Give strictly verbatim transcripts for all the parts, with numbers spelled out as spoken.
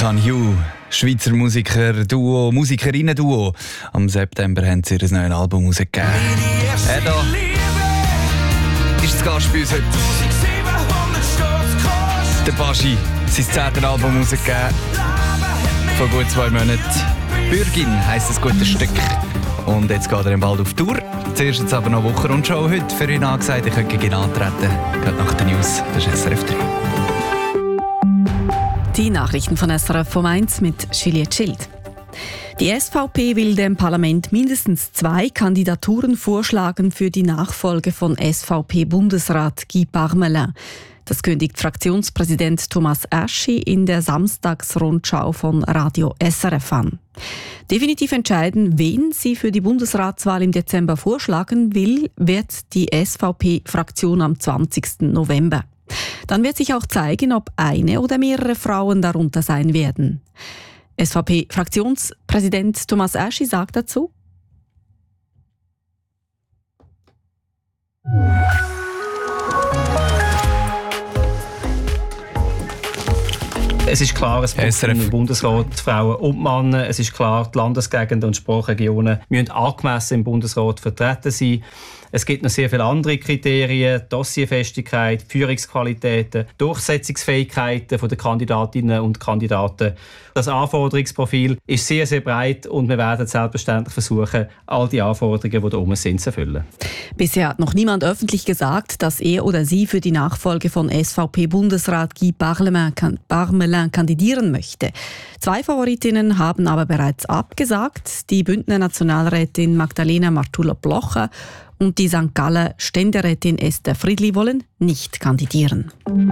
Can You, Schweizer Musiker-Duo, Musikerinnen-Duo. Am September haben sie ihr neues Album rausgegeben. Er da ist das Gast bei uns heute. Der Baschi, sein zweites Album rausgegeben. Vor gut zwei Monaten. Bürgin heisst das gute Stück. Und jetzt geht er bald auf Tour. Zuerst jetzt aber noch Woche und Show heute für ihn angesagt. Ich könnte gegen ihn antreten. Gerade nach den News. Das ist S R F drei. Die Nachrichten von S R F vom eins mit Juliette Schild. Die S V P will dem Parlament mindestens zwei Kandidaturen vorschlagen für die Nachfolge von S V P-Bundesrat Guy Parmelin. Das kündigt Fraktionspräsident Thomas Aschi in der Samstagsrundschau von Radio S R F an. Definitiv entscheiden, wen sie für die Bundesratswahl im Dezember vorschlagen will, wird die S V P-Fraktion am zwanzigsten November. Dann wird sich auch zeigen, ob eine oder mehrere Frauen darunter sein werden. S V P-Fraktionspräsident Thomas Aschi sagt dazu: Es ist klar, es braucht im Bundesrat Frauen und Männer. Es ist klar, die Landesgegenden und Sprachregionen müssen angemessen im Bundesrat vertreten sein. Es gibt noch sehr viele andere Kriterien: Dossierfestigkeit, Führungsqualitäten, Durchsetzungsfähigkeiten der Kandidatinnen und Kandidaten. Das Anforderungsprofil ist sehr, sehr breit und wir werden selbstverständlich versuchen, all die Anforderungen, die da oben sind, zu erfüllen. Bisher hat noch niemand öffentlich gesagt, dass er oder sie für die Nachfolge von S V P-Bundesrat Guy Parmelin, Parmelin kandidieren möchte. Zwei Favoritinnen haben aber bereits abgesagt: die Bündner Nationalrätin Magdalena Martula-Blocher und die Sankt Galler Ständerätin Esther Friedli wollen nicht kandidieren.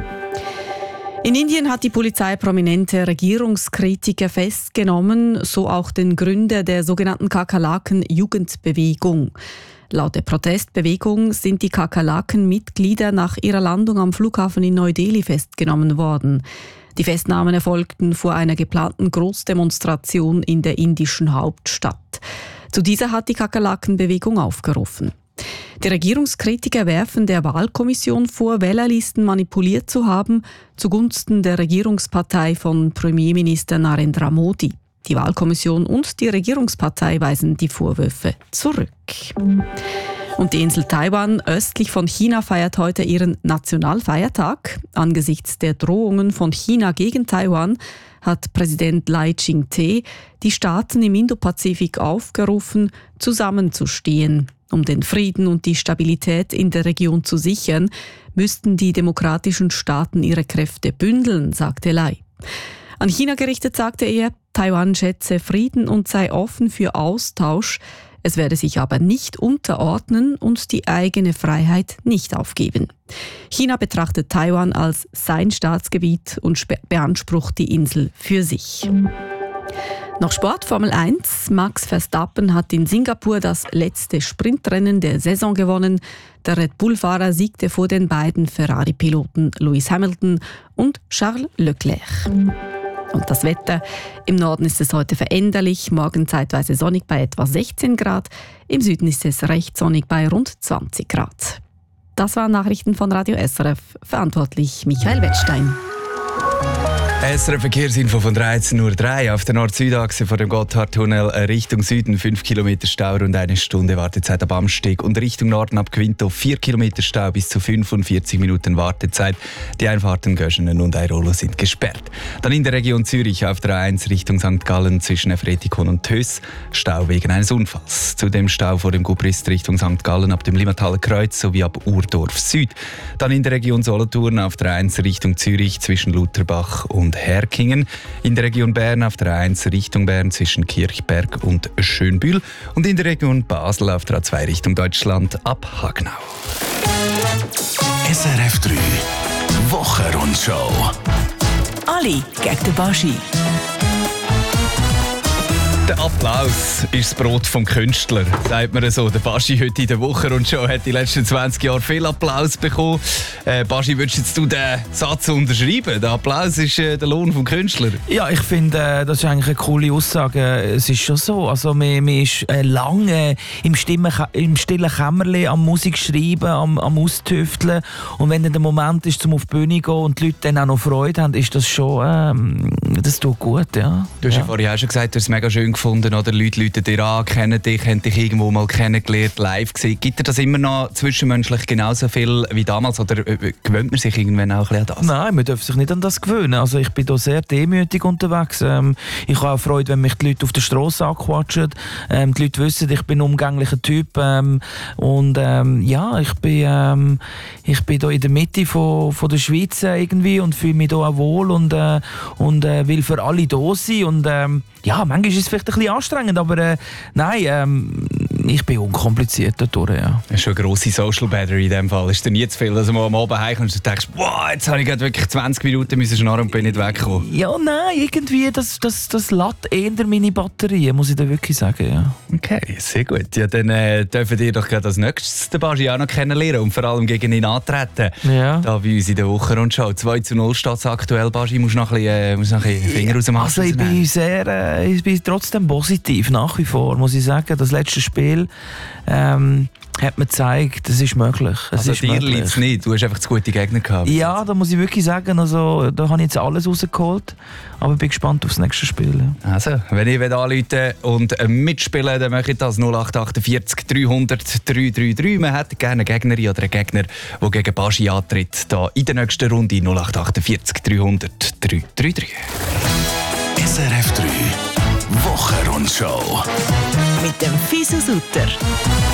In Indien hat die Polizei prominente Regierungskritiker festgenommen, so auch den Gründer der sogenannten Kakerlaken-Jugendbewegung. Laut der Protestbewegung sind die Kakerlaken-Mitglieder nach ihrer Landung am Flughafen in Neu-Delhi festgenommen worden. Die Festnahmen erfolgten vor einer geplanten Großdemonstration in der indischen Hauptstadt. Zu dieser hat die Kakerlaken-Bewegung aufgerufen. Die Regierungskritiker werfen der Wahlkommission vor, Wählerlisten manipuliert zu haben zugunsten der Regierungspartei von Premierminister Narendra Modi. Die Wahlkommission und die Regierungspartei weisen die Vorwürfe zurück. Und die Insel Taiwan östlich von China feiert heute ihren Nationalfeiertag. Angesichts der Drohungen von China gegen Taiwan hat Präsident Lai Ching-te die Staaten im Indopazifik aufgerufen, zusammenzustehen. Um den Frieden und die Stabilität in der Region zu sichern, müssten die demokratischen Staaten ihre Kräfte bündeln, sagte Lai. An China gerichtet sagte er, Taiwan schätze Frieden und sei offen für Austausch. Es werde sich aber nicht unterordnen und die eigene Freiheit nicht aufgeben. China betrachtet Taiwan als sein Staatsgebiet und beansprucht die Insel für sich. Noch Sport, Formel eins. Max Verstappen hat in Singapur das letzte Sprintrennen der Saison gewonnen. Der Red Bull-Fahrer siegte vor den beiden Ferrari-Piloten Lewis Hamilton und Charles Leclerc. Und das Wetter. Im Norden ist es heute veränderlich, morgen zeitweise sonnig bei etwa sechzehn Grad. Im Süden ist es recht sonnig bei rund zwanzig Grad. Das waren Nachrichten von Radio S R F. Verantwortlich Michael Wettstein. S R F-Verkehrsinfo von dreizehn Uhr drei auf der Nord-Süd-Achse vor dem Gotthardtunnel Richtung Süden fünf Kilometer Stau, rund eine Stunde Wartezeit ab Amsteg, und Richtung Norden ab Quinto vier Kilometer Stau bis zu fünfundvierzig Minuten Wartezeit. Die Einfahrten Göschenen und Airolo sind gesperrt. Dann in der Region Zürich auf der A eins Richtung Sankt Gallen zwischen Efretikon und Töss Stau wegen eines Unfalls. Zudem Stau vor dem Gubrist Richtung Sankt Gallen ab dem Limmertaler Kreuz sowie ab Urdorf Süd. Dann in der Region Solothurn auf der A eins Richtung Zürich zwischen Lutherbach und Herkingen, in der Region Bern auf der A eins Richtung Bern zwischen Kirchberg und Schönbühl und in der Region Basel auf der A zwei Richtung Deutschland ab Hagenau. S R F drei Wochenrundschau. Alle gegen den Baschi. Der Applaus ist das Brot vom Künstler, sagt man so. Der Baschi heute in der Woche und schon hat die letzten zwanzig Jahre viel Applaus bekommen. Äh, Baschi, würdest jetzt du den Satz unterschreiben? Der Applaus ist äh, der Lohn vom Künstler. Ja, ich finde, äh, das ist eigentlich eine coole Aussage. Es ist schon so. Also, man, man ist äh, lange im, Stimme, im stillen Kämmerlein am Musik schreiben, am, am Austüfteln. Und wenn dann der Moment ist, um auf die Bühne zu gehen und die Leute dann auch noch Freude haben, ist das schon, ähm, das tut gut, ja. Du hast ja, ja vorhin auch schon gesagt, du hast es mega schön gefunden, oder? Leute rufen dir an, kennen dich, haben dich irgendwo mal kennengelernt, live gesehen. Gibt dir das immer noch zwischenmenschlich genauso viel wie damals, oder gewöhnt man sich irgendwann auch ein bisschen an das? Nein, man darf sich nicht an das gewöhnen. Also ich bin da sehr demütig unterwegs. Ähm, ich habe auch Freude, wenn mich die Leute auf der Straße anquatschen. Ähm, die Leute wissen, ich bin ein umgänglicher Typ. Ähm, und ähm, ja, ich bin, ähm, ich bin da in der Mitte von, von der Schweiz äh, irgendwie und fühle mich da auch wohl und, äh, und äh, will für alle da sein. Und ähm, ja, manchmal ist es vielleicht ein bisschen anstrengend, aber äh, nein, ähm, ich bin unkompliziert dadurch, ja. Das ist schon eine grosse Social Battery in dem Fall. Ist dir nie zu viel, dass du mal am Abend heimkommst und denkst, wow, jetzt habe ich gerade wirklich zwanzig Minuten müssen schnarren und bin nicht weggekommen? Ja, nein, irgendwie, das, das, das lädt eher meine Batterien, muss ich da wirklich sagen, ja. Okay, sehr gut. Ja, dann äh, dürfen wir doch gerade als nächstes den Baschi auch noch kennenlernen und vor allem gegen ihn antreten. Ja. Da bei uns in der Woche und Show. zwei zu null steht es aktuell, Baschi. Musst noch ein bisschen, äh, musst noch ein bisschen Finger aus dem Arsch Also ich bin sehr, äh, ich bin trotzdem positiv, nach wie vor, muss ich sagen. Das letzte Spiel ähm, hat mir gezeigt, es ist möglich. Es also ist dir liegt es nicht, du hast einfach zu gute Gegner gehabt. Ja, da muss ich wirklich sagen, also, da habe ich jetzt alles rausgeholt. Aber ich bin gespannt auf das nächste Spiel. Ja. Also, wenn ihr anrufen und äh, mitspielen, dann macht ihr das null acht achtundvierzig dreihundert drei drei drei. Man hätte gerne eine Gegnerin oder einen Gegner, der gegen Baschi antritt. Da in der nächsten Runde null acht achtundvierzig dreihundert drei drei drei. S R F drei Wochenrundschau mit dem Fisu Sutter.